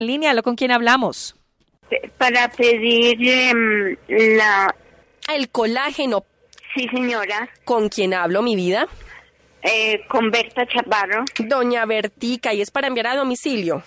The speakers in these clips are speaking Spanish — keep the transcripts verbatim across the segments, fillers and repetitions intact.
En línea, ¿lo con quién hablamos? Para pedir eh, la... El colágeno. Sí, señora. ¿Con quién hablo, mi vida? Eh, con Berta Chaparro. Doña Bertica, ¿y es para enviar a domicilio?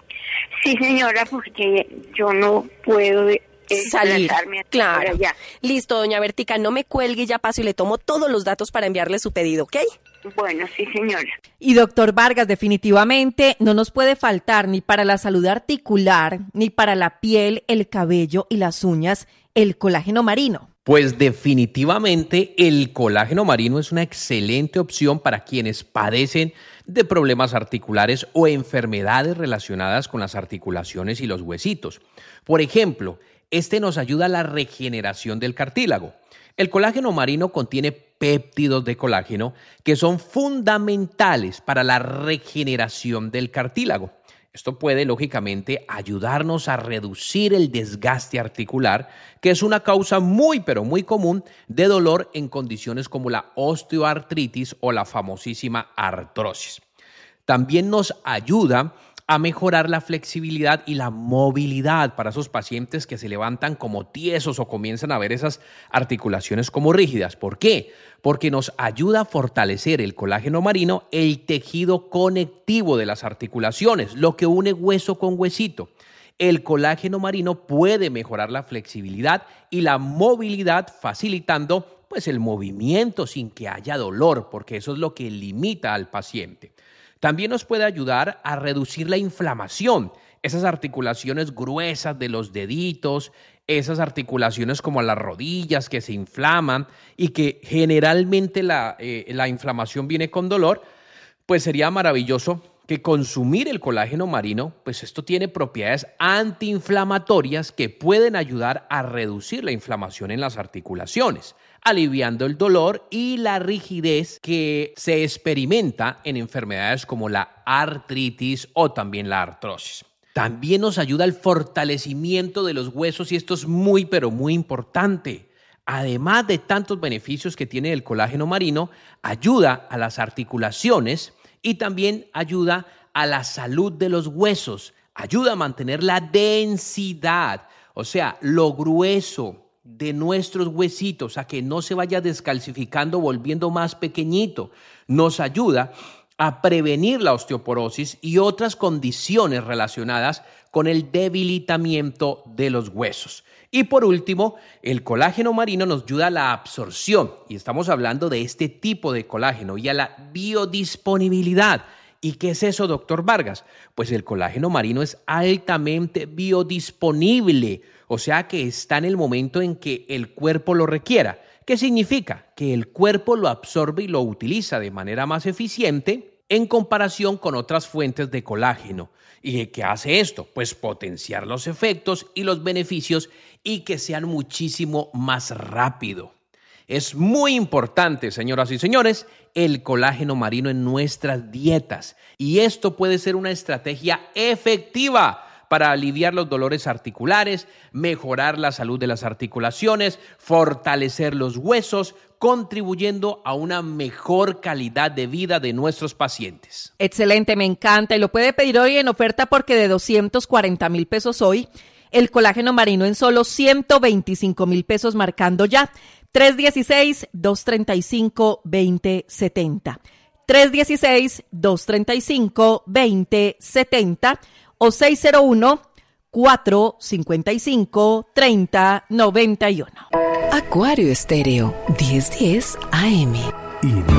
Sí, señora, porque yo no puedo eh, salir. Claro. Allá. Listo, doña Bertica, no me cuelgue, ya paso y le tomo todos los datos para enviarle su pedido, ¿ok? Bueno, sí, señora. Y doctor Vargas, definitivamente no nos puede faltar ni para la salud articular, ni para la piel, el cabello y las uñas, el colágeno marino. Pues definitivamente el colágeno marino es una excelente opción para quienes padecen de problemas articulares o enfermedades relacionadas con las articulaciones y los huesitos. Por ejemplo, este nos ayuda a la regeneración del cartílago. El colágeno marino contiene péptidos de colágeno que son fundamentales para la regeneración del cartílago. Esto puede, lógicamente, ayudarnos a reducir el desgaste articular, que es una causa muy, pero muy común de dolor en condiciones como la osteoartritis o la famosísima artrosis. También nos ayuda a mejorar la flexibilidad y la movilidad para esos pacientes que se levantan como tiesos o comienzan a ver esas articulaciones como rígidas. ¿Por qué? Porque nos ayuda a fortalecer el colágeno marino, el tejido conectivo de las articulaciones, lo que une hueso con huesito. El colágeno marino puede mejorar la flexibilidad y la movilidad, facilitando pues, el movimiento sin que haya dolor, porque eso es lo que limita al paciente. También nos puede ayudar a reducir la inflamación, esas articulaciones gruesas de los deditos, esas articulaciones como las rodillas que se inflaman y que generalmente la, eh, la inflamación viene con dolor, pues sería maravilloso que consumir el colágeno marino, pues esto tiene propiedades antiinflamatorias que pueden ayudar a reducir la inflamación en las articulaciones, aliviando el dolor y la rigidez que se experimenta en enfermedades como la artritis o también la artrosis. También nos ayuda al fortalecimiento de los huesos y esto es muy, pero muy importante. Además de tantos beneficios que tiene el colágeno marino, ayuda a las articulaciones y también ayuda a la salud de los huesos, ayuda a mantener la densidad, o sea, lo grueso de nuestros huesitos, a que no se vaya descalcificando, volviendo más pequeñito. Nos ayuda a prevenir la osteoporosis y otras condiciones relacionadas con el debilitamiento de los huesos. Y por último, el colágeno marino nos ayuda a la absorción, y estamos hablando de este tipo de colágeno, y a la biodisponibilidad. ¿Y qué es eso, doctor Vargas? Pues el colágeno marino es altamente biodisponible, o sea que está en el momento en que el cuerpo lo requiera. ¿Qué significa? Que el cuerpo lo absorbe y lo utiliza de manera más eficiente en comparación con otras fuentes de colágeno. ¿Y qué hace esto? Pues potenciar los efectos y los beneficios y que sean muchísimo más rápido. Es muy importante, señoras y señores, el colágeno marino en nuestras dietas. Y esto puede ser una estrategia efectiva para aliviar los dolores articulares, mejorar la salud de las articulaciones, fortalecer los huesos, contribuyendo a una mejor calidad de vida de nuestros pacientes. Excelente, me encanta. Y lo puede pedir hoy en oferta porque de doscientos cuarenta mil pesos hoy, el colágeno marino en solo ciento veinticinco mil pesos marcando ya. tres uno seis, dos tres cinco, dos cero siete cero. tres uno seis, dos tres cinco, dos cero siete cero o seis cero uno, cuatro cinco cinco, tres cero nueve uno. Acuario Estéreo, diez diez A M.